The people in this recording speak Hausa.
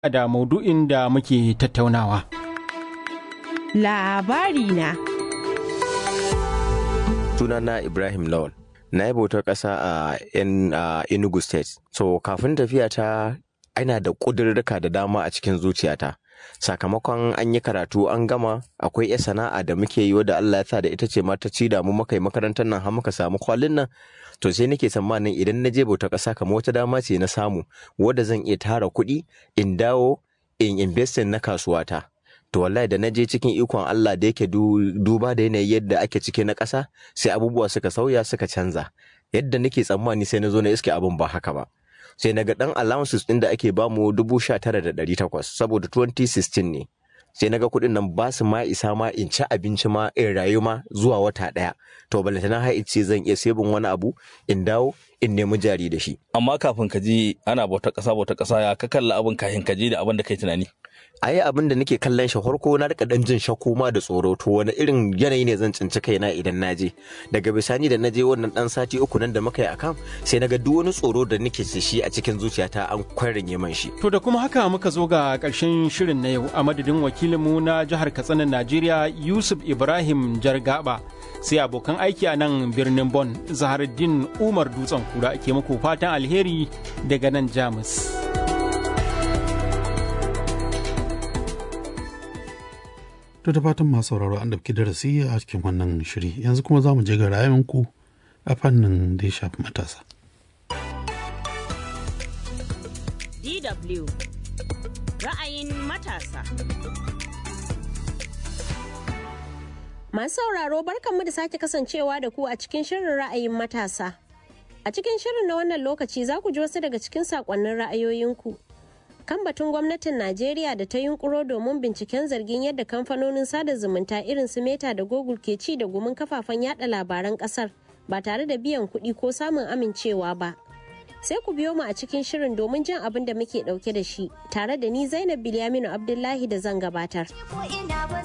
da maudu'in da muke tattaunawa. Labari na. Sunana Ibrahim Lawal. Na yi bautar ƙasa a Enugu State. So kafin tafiya ta ina da ƙudurruka da dama a cikin zuciyata. Sakamakon an yi karatu an gama, akwai 'yar sana'a da muke yi wadda Allah ya sa da ita ce ma ta ci da mu muka yi makarantar nan har muka samu kwalin nan. To sai nake tsammanin idan na je bautar ƙasa kamar wata dama ce na samu wadda zan iya tara kuɗi in dawo in investin na kasuwata. To wallahi da na je cikin ikon Allah da yake duba da yanayi yadda ake cike na ƙasa sai abubuwa suka sauya suka canza. Yadda nake tsammani sai na zo na iske abin ba haka ba. Sai na ga ɗan allowances ɗin da ake bamu 19,800 saboda 2016 ne. Sai na ga kuɗin nan ba su ma isa ma in ci abinci ma in rayu ma zuwa wata ɗaya. To balantana har ce zan iya sebin wani abu in dawo in nemi jari da shi. Amma kafin ka je ana bauta ƙasa ya ka kalla abin kafin ka je da abin da kai tunani. A yi abin da nake kallon shi farko na rika dan jin shakku ma da tsoro, to wani irin yanayi ne zan tsinci kaina idan na je. Daga bisani da na je wannan dan sati uku nan da muka yi akan sai na ga duk wani tsoro da nake da shi a cikin zuciyata an kwaranye man shi. To da kuma haka muka zo ga ƙarshen shirin na yau a madadin wakilinmu na jihar Katsina Najeriya Yusuf Ibrahim Jargaba. Sai abokan aiki a nan birnin Bon, Zaharuddin Umar Dutsen Kura ke muku fatan alheri daga nan Jamus. To da fatan masu sauraro an ɗauki darasi a cikin wannan shiri, yanzu kuma za mu je ga ra'ayinku a fannin da ya shafi matasa. DW ra'ayin matasa. Masu sauraro barkanmu da sake kasancewa da ku a cikin shirin ra'ayin matasa. A cikin shirin na wannan lokaci za ku ji wasu daga cikin saƙonnin ra'ayoyinku. Kan batun gwamnatin Najeriya da ta yunkuro domin binciken zargin yadda kamfanonin sada zumunta irin su Meta da Google ke ci da gumin kafafen yada labaran kasar ba tare da biyan kuɗi ko samun amincewa ba. Sai ku biyo mu a cikin shirin domin jin abin da muke ɗauke da shi, tare da ni Zainab Bilyaminu Abdullahi da zan gabatar.